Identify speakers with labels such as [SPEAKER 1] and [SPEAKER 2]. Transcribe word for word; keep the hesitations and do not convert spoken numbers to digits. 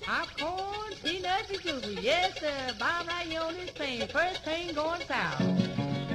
[SPEAKER 1] Popcorn, peanuts, and juicy. Yes, sir. Bob right here on this train. First train going south.